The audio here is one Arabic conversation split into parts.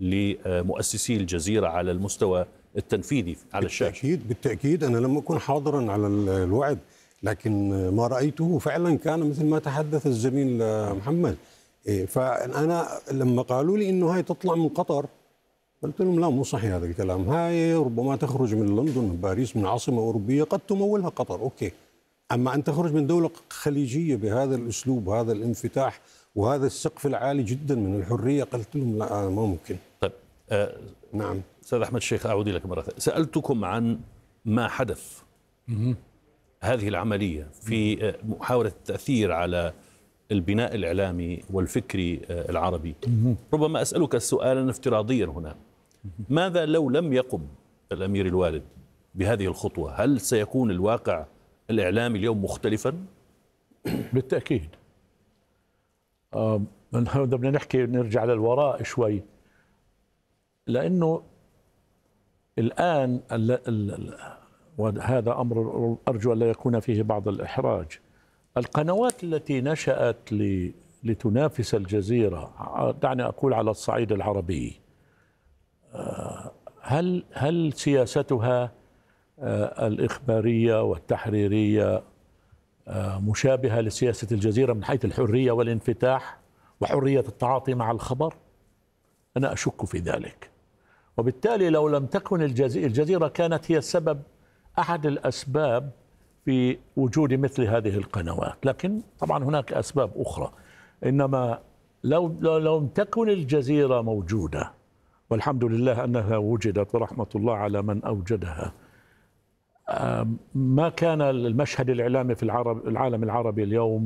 لمؤسسي الجزيرة على المستوى التنفيذي على الشاشة. بالتأكيد أنا لم أكن حاضرا على الوعد، لكن ما رأيته فعلا كان مثل ما تحدث الزميل محمد. فأنا لما قالوا لي إنه هاي تطلع من قطر قلت لهم لا، مو صحيح هذا الكلام. هاي ربما تخرج من لندن، من باريس، من عاصمة أوروبية قد تمولها قطر، أوكي. أما أن تخرج من دولة خليجية بهذا الأسلوب، هذا الانفتاح وهذا السقف العالي جدا من الحرية، قلت لهم لا، ما ممكن. طيب نعم أستاذ أحمد الشيخ، أعود لك مرة ثانية. سألتكم عن ما حدث هذه العملية في محاولة التأثير على البناء الإعلامي والفكري العربي. ربما أسألك سؤالا افتراضيا هنا: ماذا لو لم يقم الأمير الوالد بهذه الخطوة؟ هل سيكون الواقع الإعلامي اليوم مختلفا؟ بالتأكيد. بدنا نحكي، نرجع للوراء شوي، لأنه الآن وهذا أمر أرجو أن لا يكون فيه بعض الإحراج، القنوات التي نشأت لتنافس الجزيرة، دعني أقول على الصعيد العربي، هل سياستها الإخبارية والتحريرية مشابهة لسياسة الجزيرة من حيث الحرية والانفتاح وحرية التعاطي مع الخبر؟ أنا أشك في ذلك. وبالتالي لو لم تكن الجزيرة كانت هي السبب، أحد الأسباب في وجود مثل هذه القنوات، لكن طبعا هناك أسباب أخرى. إنما لو لم تكن الجزيرة موجودة، والحمد لله أنها وجدت ورحمة الله على من أوجدها، ما كان المشهد الإعلامي في العالم العربي اليوم،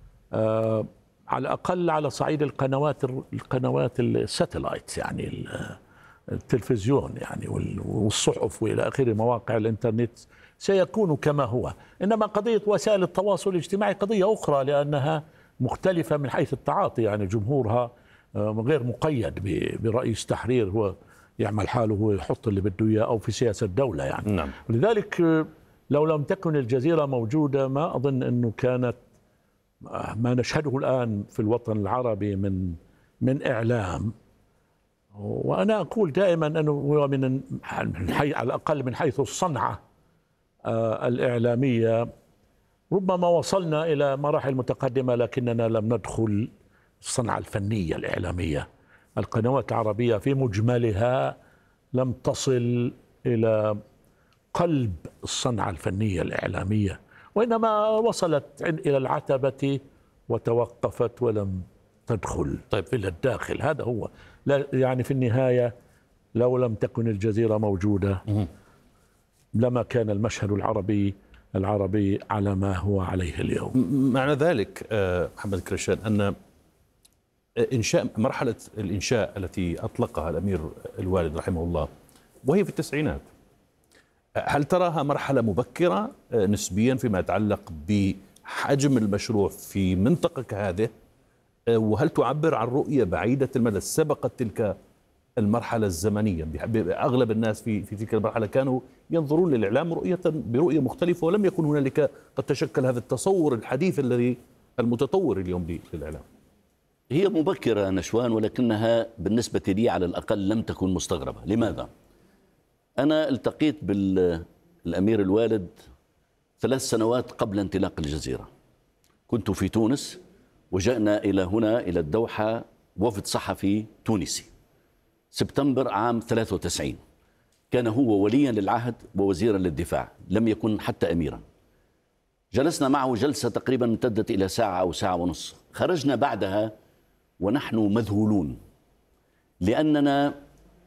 على الأقل على صعيد القنوات الساتلايت، يعني التلفزيون يعني والصحف وإلى آخره، مواقع الإنترنت، سيكون كما هو. إنما قضية وسائل التواصل الاجتماعي قضية أخرى، لأنها مختلفة من حيث التعاطي، يعني جمهورها غير مقيد برئيس تحرير هو يعمل حاله، هو يحط اللي بده إياه، أو في سياسة دولة يعني. نعم. لذلك لو لم تكن الجزيرة موجودة، ما أظن أنه كانت ما نشهده الآن في الوطن العربي من إعلام. وأنا أقول دائما أنه هو على الأقل من حيث الصنعة الإعلامية ربما وصلنا إلى مراحل متقدمة، لكننا لم ندخل الصنعة الفنية الإعلامية. القنوات العربية في مجملها لم تصل إلى قلب الصنعة الفنية الإعلامية، وإنما وصلت إلى العتبة وتوقفت ولم تدخل إلى الداخل. هذا هو. لا يعني في النهاية لو لم تكن الجزيرة موجودة لما كان المشهد العربي على ما هو عليه اليوم. معنى ذلك محمد كرشان أن إنشاء مرحلة الإنشاء التي أطلقها الأمير الوالد رحمه الله وهي في التسعينات، هل تراها مرحلة مبكرة نسبيا فيما يتعلق بحجم المشروع في منطقة كهذه؟ وهل تعبر عن رؤية بعيدة المدى سبقت تلك المرحلة الزمنية؟ أغلب الناس في تلك المرحلة كانوا ينظرون للإعلام برؤية مختلفة، ولم يكن هنالك قد تشكل هذا التصور الحديث الذي المتطور اليوم للإعلام. هي مبكرة نشوان، ولكنها بالنسبة لي على الأقل لم تكن مستغربة. لماذا؟ أنا التقيت بالأمير الوالد 3 سنوات قبل انطلاق الجزيرة. كنت في تونس، وجئنا إلى هنا إلى الدوحة وفد صحفي تونسي سبتمبر عام 93. كان هو وليا للعهد ووزيرا للدفاع، لم يكن حتى أميرا. جلسنا معه جلسة تقريبا امتدت إلى ساعة أو ساعة ونصف. خرجنا بعدها ونحن مذهولون، لأننا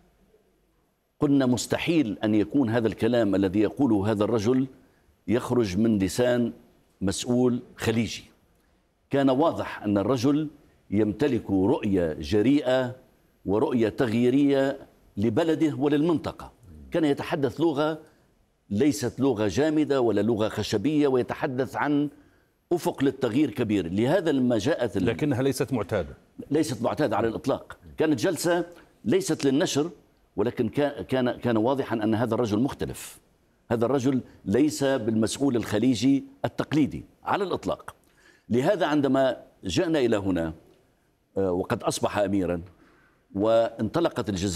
قلنا مستحيل أن يكون هذا الكلام الذي يقوله هذا الرجل يخرج من لسان مسؤول خليجي. كان واضح أن الرجل يمتلك رؤية جريئة ورؤية تغييرية لبلده وللمنطقة. كان يتحدث لغة ليست لغة جامدة ولا لغة خشبية، ويتحدث عن أفق للتغيير كبير. لهذا لما جاءت لكنها ليست معتادة على الإطلاق. كانت جلسة ليست للنشر، ولكن كان واضحا أن هذا الرجل مختلف. هذا الرجل ليس بالمسؤول الخليجي التقليدي على الإطلاق. لهذا عندما جاءنا إلى هنا وقد أصبح أميرا وانطلقت الجزيرة